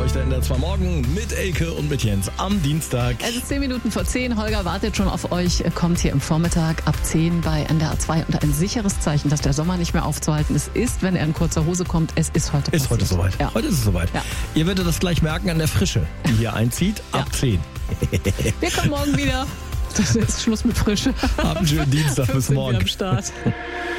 euch der NDR 2 Morgen mit Elke und mit Jens am Dienstag. Es ist 10 Minuten vor 10. Holger wartet schon auf euch, kommt hier im Vormittag ab 10 bei NDR 2. Und ein sicheres Zeichen, dass der Sommer nicht mehr aufzuhalten ist, wenn er in kurzer Hose kommt. Es ist heute passiert. Ist heute soweit. Ja. Heute ist es soweit. Ja. Ihr werdet das gleich merken an der Frische, die hier einzieht, ab 10. Wir kommen morgen wieder. Das ist Schluss mit Frische. Habt einen schönen Dienstag, bis morgen. Am Start.